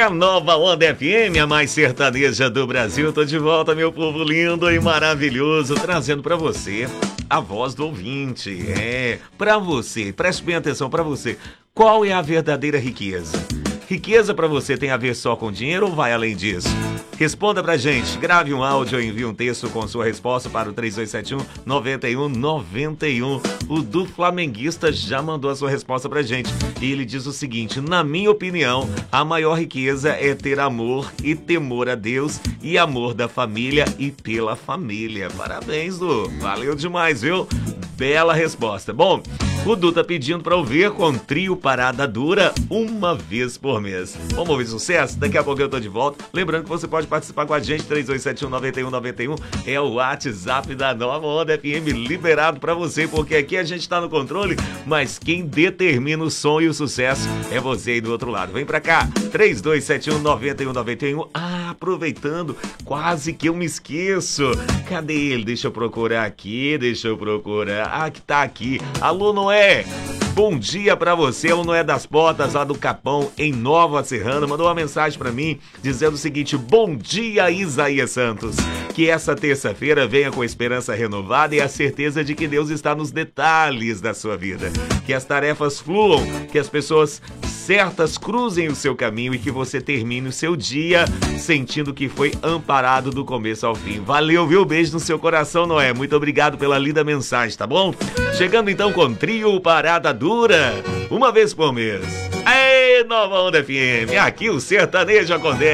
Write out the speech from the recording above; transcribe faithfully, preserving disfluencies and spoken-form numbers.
É Nova Onda F M, a mais sertaneja do Brasil. Tô de volta, meu povo lindo e maravilhoso, trazendo pra você a voz do ouvinte. É, pra você, preste bem atenção, pra você. Qual é a verdadeira riqueza? Riqueza pra você tem a ver só com dinheiro ou vai além disso? Responda pra gente, grave um áudio ou envie um texto com sua resposta para o três dois sete um, nove um nove um. O do Flamenguista já mandou a sua resposta pra gente. E ele diz o seguinte: na minha opinião, a maior riqueza é ter amor e temor a Deus e amor da família e pela família. Parabéns, Du. Valeu demais, viu? Bela resposta. Bom, o Du tá pedindo pra ouvir com trio Parada Dura uma vez por mês. Vamos ouvir sucesso? Daqui a pouco eu tô de volta. Lembrando que você pode participar com a gente, três dois sete um, nove um nove um é o WhatsApp da Nova Onda F M, liberado pra você, porque aqui a gente tá no controle, mas quem determina o som e o sucesso é você aí do outro lado. Vem pra cá, três dois sete um, nove um nove um. Ah, aproveitando, quase que eu me esqueço. Cadê ele? Deixa eu procurar aqui, deixa eu procurar. Ah, que tá aqui. Alô, Noé. Bom dia pra você, o Noé das Portas, lá do Capão, em Nova Serrana, mandou uma mensagem pra mim, dizendo o seguinte: bom dia, Isaías Santos, que essa terça-feira venha com esperança renovada e a certeza de que Deus está nos detalhes da sua vida, que as tarefas fluam, que as pessoas certas cruzem o seu caminho e que você termine o seu dia sentindo que foi amparado do começo ao fim. Valeu, viu? Beijo no seu coração, Noé, muito obrigado pela linda mensagem, tá bom? Chegando então com trio Parada Dura, uma vez por mês. Aê, Nova Onda F M, aqui o sertanejo acontece.